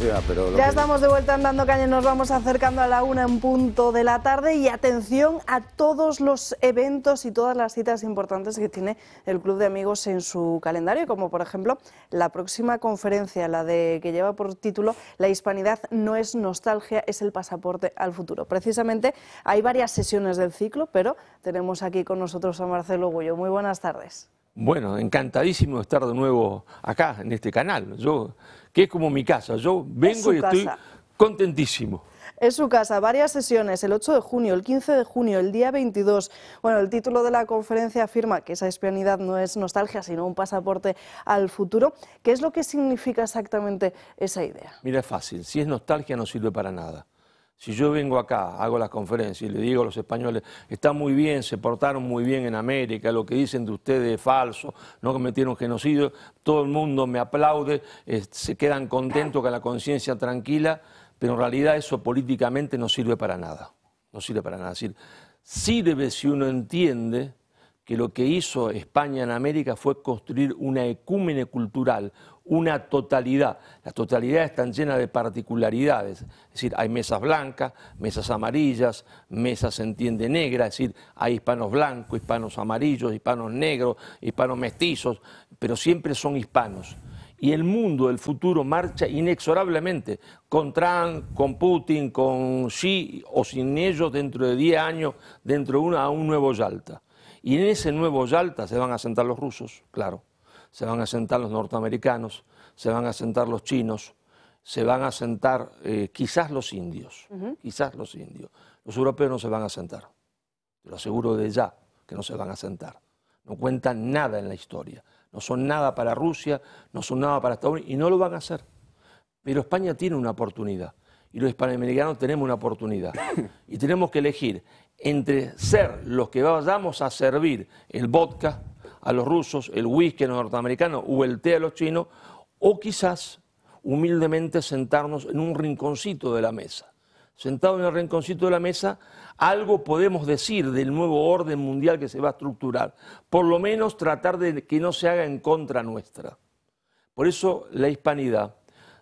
velocidad, pero... Ya estamos de vuelta en Dando Caña, nos vamos acercando a la 1 en punto de la tarde y atención a todos los eventos y todas las citas importantes que tiene el Club de Amigos en su calendario, como por ejemplo la próxima conferencia, que lleva por título La hispanidad no es nostalgia, es el pasaporte al futuro. Precisamente hay varias sesiones del ciclo, pero tenemos aquí con nosotros a Marcelo Gullo. Muy buenas tardes. Bueno, encantadísimo de estar de nuevo acá en este canal, que es como mi casa, yo vengo y estoy contentísimo. Es su casa, varias sesiones, el 8 de junio, el 15 de junio, el día 22. Bueno, el título de la conferencia afirma que esa hispanidad no es nostalgia, sino un pasaporte al futuro. ¿Qué es lo que significa exactamente esa idea? Mira, es fácil, si es nostalgia no sirve para nada. Si yo vengo acá, hago las conferencias y le digo a los españoles, está muy bien, se portaron muy bien en América, lo que dicen de ustedes es falso, no cometieron genocidio, todo el mundo me aplaude, se quedan contentos con la conciencia tranquila, pero en realidad eso políticamente no sirve para nada. No sirve para nada. Es decir, sirve si uno entiende que lo que hizo España en América fue construir una ecúmene cultural, una totalidad. Las totalidades están llenas de particularidades, es decir, hay mesas blancas, mesas amarillas, mesas, se entiende, negras, es decir, hay hispanos blancos, hispanos amarillos, hispanos negros, hispanos mestizos, pero siempre son hispanos. Y el mundo del futuro marcha inexorablemente con Trump, con Putin, con Xi o sin ellos dentro de 10 años, dentro de a un nuevo Yalta. Y en ese nuevo Yalta se van a sentar los rusos, claro, se van a sentar los norteamericanos, se van a sentar los chinos, se van a sentar quizás los indios, quizás los indios. Los europeos no se van a sentar, te lo aseguro de ya que no se van a sentar. No cuentan nada en la historia, no son nada para Rusia, no son nada para Estados Unidos y no lo van a hacer. Pero España tiene una oportunidad y los hispanoamericanos tenemos una oportunidad y tenemos que elegir entre ser los que vayamos a servir el vodka a los rusos, el whisky a los norteamericanos o el té a los chinos, o quizás humildemente sentarnos en un rinconcito de la mesa. Sentado en el rinconcito de la mesa, algo podemos decir del nuevo orden mundial que se va a estructurar. Por lo menos tratar de que no se haga en contra nuestra. Por eso la hispanidad,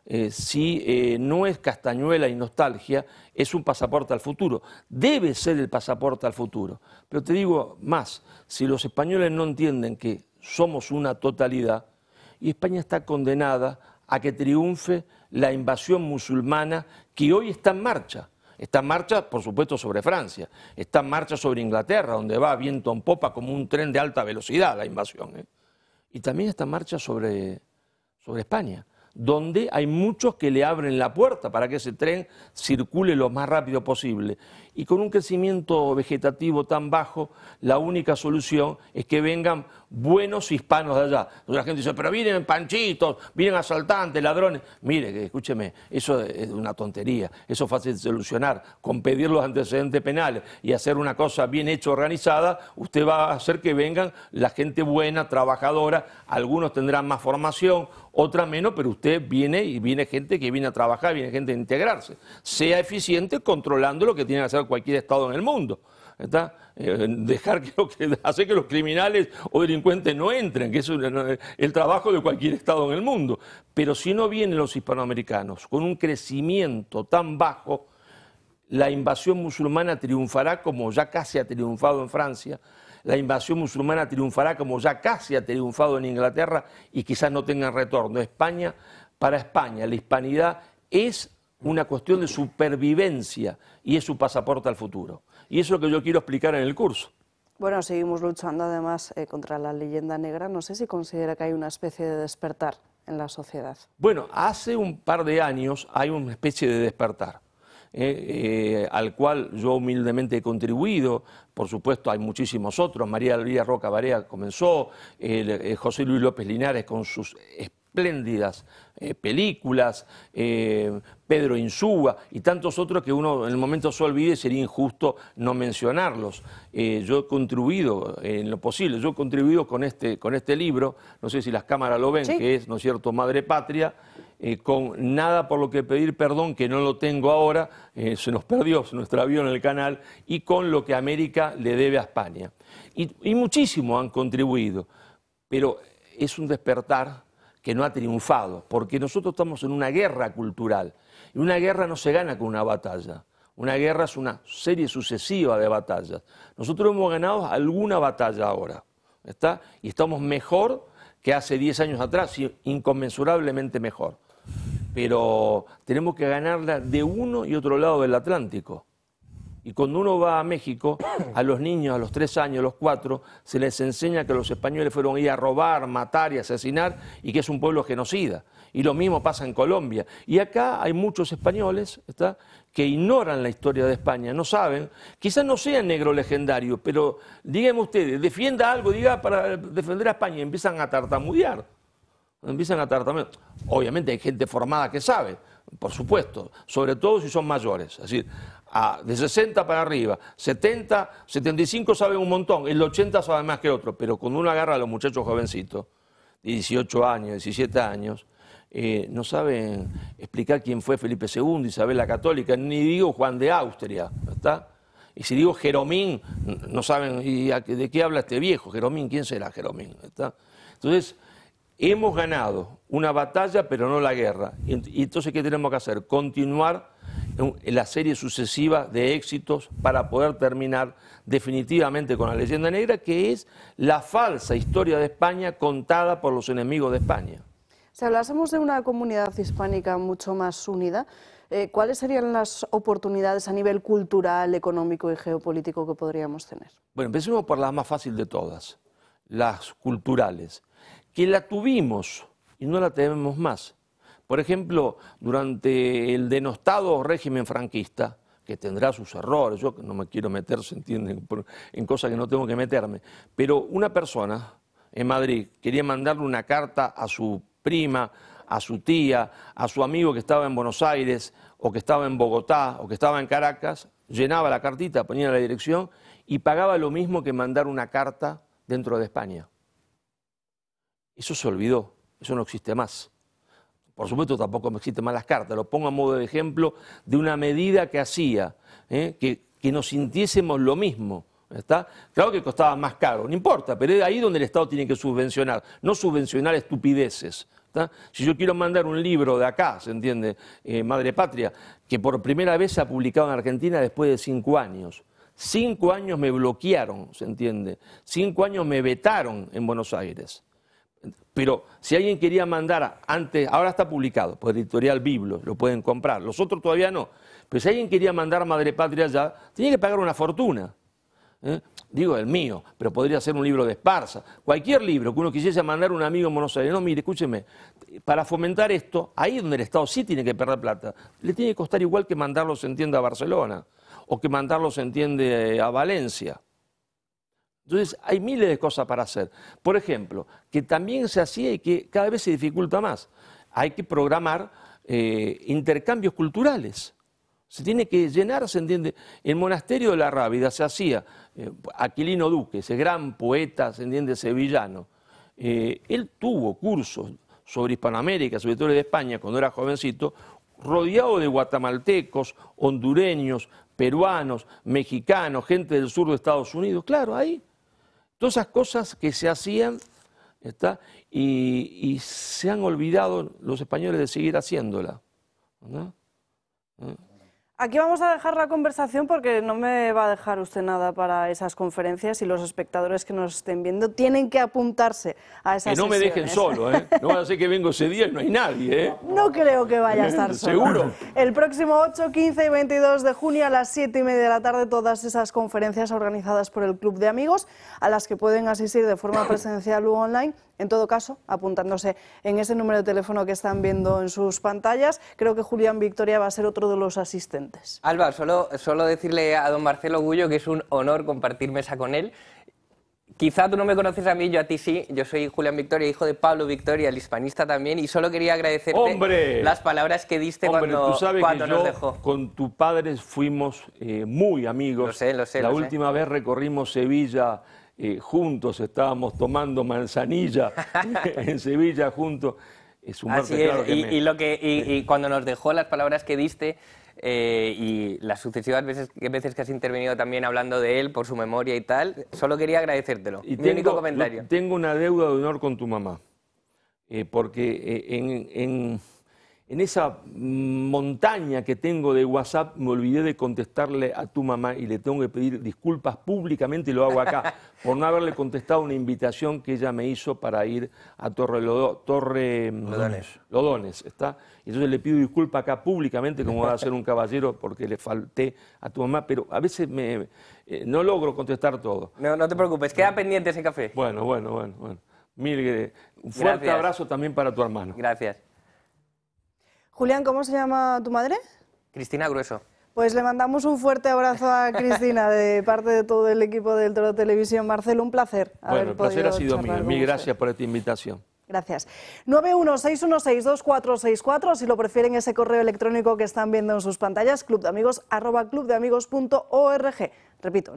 si no es castañuela y nostalgia, es un pasaporte al futuro. Debe ser el pasaporte al futuro. Pero te digo más, si los españoles no entienden que somos una totalidad, y España está condenada a que triunfe la invasión musulmana que hoy está en marcha. Está en marcha, por supuesto, sobre Francia. Está en marcha sobre Inglaterra, donde va viento en popa como un tren de alta velocidad la invasión. Y también está en marcha sobre España, donde hay muchos que le abren la puerta para que ese tren circule lo más rápido posible. Y con un crecimiento vegetativo tan bajo, la única solución es que vengan buenos hispanos de allá. La gente dice, pero vienen panchitos, vienen asaltantes, ladrones. Mire, escúcheme, eso es una tontería, eso es fácil de solucionar. Con pedir los antecedentes penales y hacer una cosa bien hecha, organizada, usted va a hacer que vengan la gente buena, trabajadora, algunos tendrán más formación, otra menos, pero usted viene y viene gente que viene a trabajar, viene gente a integrarse. Sea eficiente controlando lo que tiene que hacer cualquier Estado en el mundo. Hacer que los criminales o delincuentes no entren, que es el trabajo de cualquier Estado en el mundo. Pero si no vienen los hispanoamericanos con un crecimiento tan bajo, la invasión musulmana triunfará como ya casi ha triunfado en Francia, la invasión musulmana triunfará como ya casi ha triunfado en Inglaterra y quizás no tengan retorno. Para España, la hispanidad es una cuestión de supervivencia y es su pasaporte al futuro. Y eso es lo que yo quiero explicar en el curso. Bueno, seguimos luchando además contra la leyenda negra. No sé si considera que hay una especie de despertar en la sociedad. Bueno, hace un par de años hay una especie de despertar. Al cual yo humildemente he contribuido, por supuesto hay muchísimos otros, María Elvira Roca Barea comenzó, José Luis López Linares con sus espléndidas películas, Pedro Insúa y tantos otros que uno en el momento se olvide, sería injusto no mencionarlos. Yo he contribuido en lo posible, yo he contribuido con este libro, no sé si las cámaras lo ven, sí, que es, ¿no es cierto?, Madre Patria, con Nada por lo que pedir perdón, que no lo tengo ahora, se nos perdió, se nos extravió en el canal, y con Lo que América le debe a España. Y muchísimos han contribuido, pero es un despertar que no ha triunfado, porque nosotros estamos en una guerra cultural, y una guerra no se gana con una batalla. Una guerra es una serie sucesiva de batallas. Nosotros hemos ganado alguna batalla ahora, ¿está? Y estamos mejor que hace 10 años atrás, inconmensurablemente mejor. Pero tenemos que ganarla de uno y otro lado del Atlántico. Y cuando uno va a México, a los niños, a los 3 años, a los 4, se les enseña que los españoles fueron ahí a robar, matar y asesinar, y que es un pueblo genocida. Y lo mismo pasa en Colombia. Y acá hay muchos españoles, ¿está?, que ignoran la historia de España, no saben, quizás no sean negro legendario, pero díganme ustedes, defienda algo, diga para defender a España, y empiezan a tartamudear. Obviamente hay gente formada que sabe, por supuesto, sobre todo si son mayores, es decir, de 60 para arriba, 70, 75 saben un montón, el 80 sabe más que otro, pero cuando uno agarra a los muchachos jovencitos, de 18 años, 17 años, no saben explicar quién fue Felipe II, Isabel la Católica, ni digo Juan de Austria, ¿está? Y si digo Jeromín, no saben de qué habla este viejo, Jeromín, ¿quién será Jeromín? ¿Está? Entonces, hemos ganado una batalla, pero no la guerra. Y entonces, ¿qué tenemos que hacer? Continuar en la serie sucesiva de éxitos para poder terminar definitivamente con la leyenda negra, que es la falsa historia de España contada por los enemigos de España. Si hablásemos de una comunidad hispánica mucho más unida, ¿cuáles serían las oportunidades a nivel cultural, económico y geopolítico que podríamos tener? Bueno, empecemos por la más fácil de todas, las culturales, que la tuvimos y no la tenemos más. Por ejemplo, durante el denostado régimen franquista, que tendrá sus errores, yo no me quiero meter, se entiende, en cosas que no tengo que meterme, pero una persona en Madrid quería mandarle una carta a su prima, a su tía, a su amigo que estaba en Buenos Aires, o que estaba en Bogotá, o que estaba en Caracas, llenaba la cartita, ponía la dirección y pagaba lo mismo que mandar una carta dentro de España. Eso se olvidó, eso no existe más. Por supuesto tampoco existen más las cartas, lo pongo a modo de ejemplo de una medida que hacía, que nos sintiésemos lo mismo. ¿Está? Claro que costaba más caro, no importa, pero es ahí donde el Estado tiene que subvencionar, no subvencionar estupideces. ¿Está? Si yo quiero mandar un libro de acá, ¿se entiende? Madre Patria, que por primera vez se ha publicado en Argentina después de 5 años. 5 años me bloquearon, ¿se entiende? 5 años me vetaron en Buenos Aires. Pero si alguien quería mandar antes, ahora está publicado por Editorial Biblos, lo pueden comprar, los otros todavía no. Pero si alguien quería mandar Madre Patria allá, tenía que pagar una fortuna. Digo el mío, pero podría ser un libro de Esparza, cualquier libro que uno quisiese mandar a un amigo en Buenos Aires. No, mire, escúcheme, para fomentar esto, ahí donde el Estado sí tiene que perder plata, le tiene que costar igual que mandarlo, se entiende, a Barcelona, o que mandarlo, se entiende, a Valencia. Entonces hay miles de cosas para hacer. Por ejemplo, que también se hacía y que cada vez se dificulta más, hay que programar intercambios culturales. Se tiene que llenar, se entiende. El monasterio de la Rábida se hacía, Aquilino Duque, ese gran poeta, se entiende, sevillano. Él tuvo cursos sobre Hispanoamérica, sobre todo de España, cuando era jovencito, rodeado de guatemaltecos, hondureños, peruanos, mexicanos, gente del sur de Estados Unidos. Claro, ahí. Todas esas cosas que se hacían, ¿está? Y se han olvidado los españoles de seguir haciéndola, ¿no? Aquí vamos a dejar la conversación porque no me va a dejar usted nada para esas conferencias y los espectadores que nos estén viendo tienen que apuntarse a esas sesiones. Que no me dejen solo, ¿eh? No van a ser que vengo ese día y no hay nadie, ¿eh? No creo que vaya a estar solo. ¿Seguro? El próximo 8, 15 y 22 de junio a las 7:30 de la tarde todas esas conferencias organizadas por el Club de Amigos a las que pueden asistir de forma presencial u online. En todo caso, apuntándose en ese número de teléfono que están viendo en sus pantallas, creo que Julián Victoria va a ser otro de los asistentes. Alba, solo decirle a don Marcelo Gullo que es un honor compartir mesa con él. Quizá tú no me conoces a mí, yo a ti sí. Yo soy Julián Victoria, hijo de Pablo Victoria, el hispanista también, y solo quería agradecerte ¡Hombre! Las palabras que diste tú sabes cuando que nos yo dejó. Con tu padre fuimos muy amigos. Lo sé. La última vez recorrimos Sevilla juntos, estábamos tomando manzanilla en Sevilla juntos. Es un Así claro es, y cuando nos dejó las palabras que diste y las sucesivas veces que has intervenido también hablando de él por su memoria y tal, solo quería agradecértelo. Y Mi único comentario. Tengo una deuda de honor con tu mamá. porque en esa montaña que tengo de WhatsApp me olvidé de contestarle a tu mamá y le tengo que pedir disculpas públicamente y lo hago acá por no haberle contestado una invitación que ella me hizo para ir a Lodones, ¿está? Entonces le pido disculpas acá públicamente como va a ser un caballero porque le falté a tu mamá, pero a veces no logro contestar todo. No te preocupes, queda pendiente ese café. Bueno. Mire, un fuerte abrazo también para tu hermano. Gracias. Julián, ¿cómo se llama tu madre? Cristina Grueso. Pues le mandamos un fuerte abrazo a Cristina de parte de todo el equipo del Toro Televisión. Marcelo, un placer. Bueno, el placer ha sido mío. Mil gracias por esta invitación. Gracias. 916162464, si lo prefieren ese correo electrónico que están viendo en sus pantallas, clubdeamigos@clubdeamigos.org. Repito,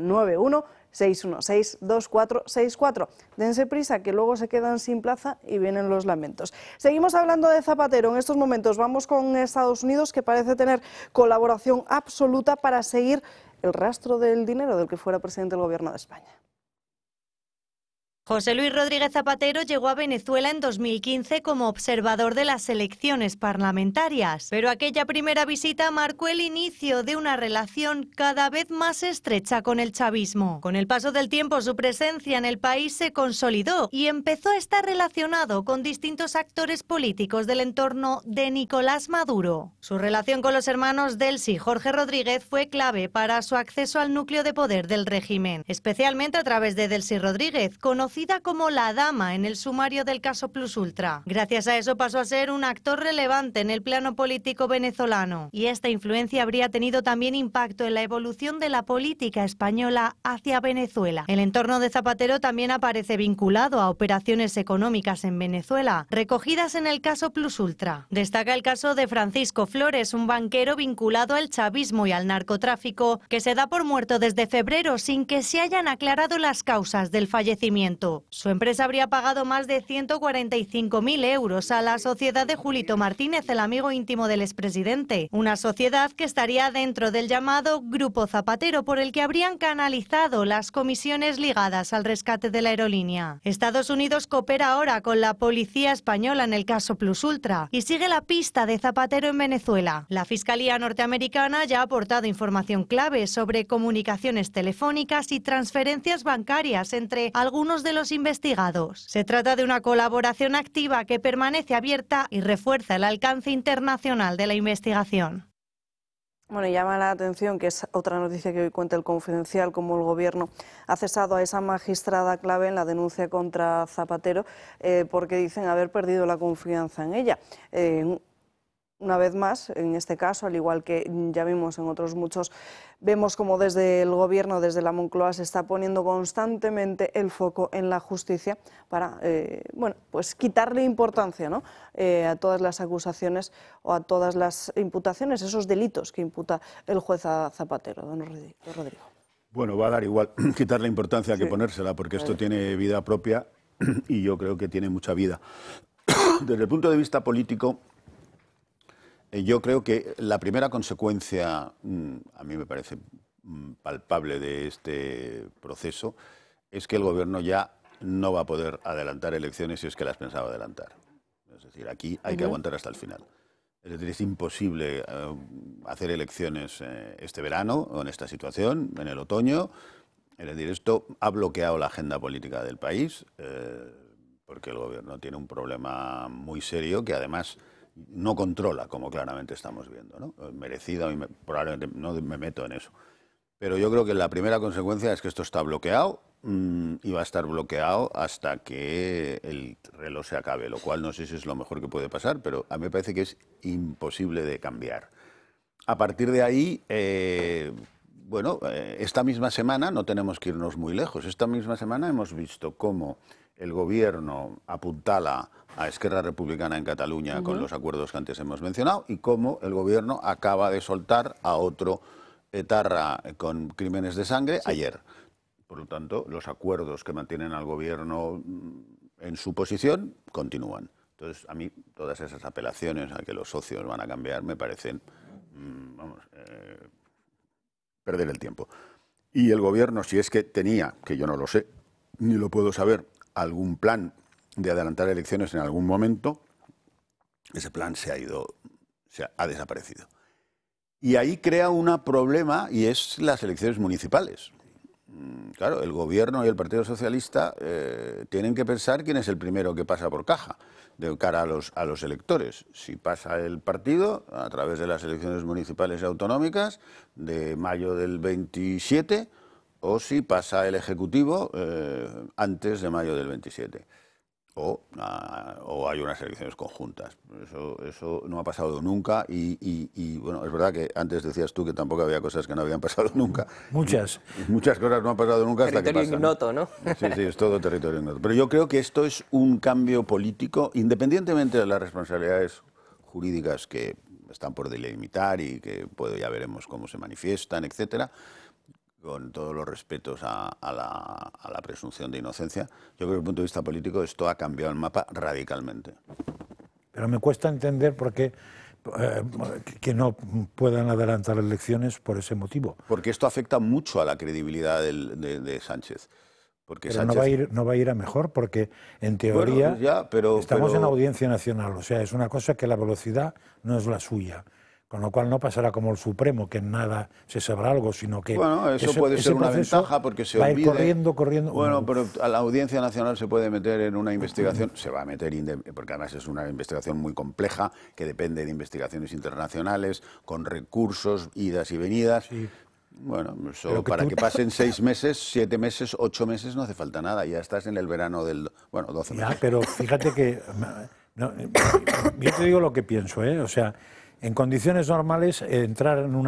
916162464. Dense prisa que luego se quedan sin plaza y vienen los lamentos. Seguimos hablando de Zapatero. En estos momentos vamos con Estados Unidos, que parece tener colaboración absoluta para seguir el rastro del dinero del que fuera presidente del Gobierno de España. José Luis Rodríguez Zapatero llegó a Venezuela en 2015 como observador de las elecciones parlamentarias, pero aquella primera visita marcó el inicio de una relación cada vez más estrecha con el chavismo. Con el paso del tiempo, su presencia en el país se consolidó y empezó a estar relacionado con distintos actores políticos del entorno de Nicolás Maduro. Su relación con los hermanos Delcy y Jorge Rodríguez fue clave para su acceso al núcleo de poder del régimen, especialmente a través de Delcy Rodríguez, conocida como la dama en el sumario del caso Plus Ultra. Gracias a eso pasó a ser un actor relevante en el plano político venezolano, y esta influencia habría tenido también impacto en la evolución de la política española hacia Venezuela. El entorno de Zapatero también aparece vinculado a operaciones económicas en Venezuela, recogidas en el caso Plus Ultra. Destaca el caso de Francisco Flores, un banquero vinculado al chavismo y al narcotráfico, que se da por muerto desde febrero sin que se hayan aclarado las causas del fallecimiento. Su empresa habría pagado más de 145.000 euros a la sociedad de Julito Martínez, el amigo íntimo del expresidente, una sociedad que estaría dentro del llamado Grupo Zapatero, por el que habrían canalizado las comisiones ligadas al rescate de la aerolínea. Estados Unidos coopera ahora con la policía española en el caso Plus Ultra y sigue la pista de Zapatero en Venezuela. La Fiscalía norteamericana ya ha aportado información clave sobre comunicaciones telefónicas y transferencias bancarias entre algunos de los investigados. Se trata de una colaboración activa que permanece abierta y refuerza el alcance internacional de la investigación. Bueno, y llama la atención, que es otra noticia que hoy cuenta el Confidencial, como el Gobierno ha cesado a esa magistrada clave en la denuncia contra Zapatero, porque dicen haber perdido la confianza en ella. Una vez más, en este caso, al igual que ya vimos en otros muchos, vemos como desde el Gobierno, desde la Moncloa, se está poniendo constantemente el foco en la justicia para pues quitarle importancia, ¿no?, a todas las acusaciones o a todas las imputaciones, esos delitos que imputa el juez a Zapatero. Don Rodrigo. Bueno, va a dar igual quitarle importancia que ponérsela, porque esto tiene vida propia y yo creo que tiene mucha vida. Desde el punto de vista político, yo creo que la primera consecuencia, a mí me parece palpable, de este proceso, es que el Gobierno ya no va a poder adelantar elecciones si es que las pensaba adelantar. Es decir, aquí hay que aguantar hasta el final. Es decir, es imposible hacer elecciones este verano o en esta situación, en el otoño. Es decir, esto ha bloqueado la agenda política del país, porque el Gobierno tiene un problema muy serio que además no controla, como claramente estamos viendo, ¿no? Merecido, y probablemente no me meto en eso. Pero yo creo que la primera consecuencia es que esto está bloqueado y va a estar bloqueado hasta que el reloj se acabe, lo cual no sé si es lo mejor que puede pasar, pero a mí me parece que es imposible de cambiar. A partir de ahí, esta misma semana, no tenemos que irnos muy lejos, esta misma semana hemos visto cómo el Gobierno apuntala a Esquerra Republicana en Cataluña con los acuerdos que antes hemos mencionado, y cómo el Gobierno acaba de soltar a otro etarra con crímenes de sangre ayer. Por lo tanto, los acuerdos que mantienen al Gobierno en su posición continúan. Entonces, a mí todas esas apelaciones a que los socios van a cambiar me parecen, perder el tiempo. Y el Gobierno, si es que tenía, que yo no lo sé, ni lo puedo saber, algún plan de adelantar elecciones en algún momento, ese plan ha desaparecido. Y ahí crea un problema, y es las elecciones municipales. Claro, el gobierno y el Partido Socialista tienen que pensar quién es el primero que pasa por caja de cara a los electores. Si pasa el partido a través de las elecciones municipales y autonómicas de mayo del 27, o si pasa el Ejecutivo antes de mayo del 27. O hay unas elecciones conjuntas. Eso no ha pasado nunca y bueno, es verdad que antes decías tú que tampoco había cosas que no habían pasado nunca. Muchas. Muchas cosas no han pasado nunca hasta que pasan. Territorio ignoto, ¿no? Sí, es todo territorio ignoto. Pero yo creo que esto es un cambio político, independientemente de las responsabilidades jurídicas que están por delimitar y que ya veremos cómo se manifiestan, etcétera, con todos los respetos a la presunción de inocencia. Yo creo que desde el punto de vista político esto ha cambiado el mapa radicalmente. Pero me cuesta entender por qué que no puedan adelantar elecciones por ese motivo. Porque esto afecta mucho a la credibilidad de Sánchez. Porque pero Sánchez... no va a ir a mejor, porque en teoría bueno, ya, estamos en Audiencia Nacional, o sea, es una cosa que la velocidad no es la suya. Con lo cual no pasará como el Supremo, que en nada se sabrá algo, sino que... Bueno, eso puede ser una ventaja porque se olvide... Va a ir corriendo... Bueno, pero a la Audiencia Nacional se puede meter en una investigación, se va a meter, porque además es una investigación muy compleja, que depende de investigaciones internacionales, con recursos, idas y venidas... Sí. Bueno, eso, para que pasen 6 meses, 7 meses, 8 meses no hace falta nada, ya estás en el verano del... Bueno, 12 meses. Ya, pero fíjate que... yo te digo lo que pienso, ¿eh? O sea, en condiciones normales entrar en una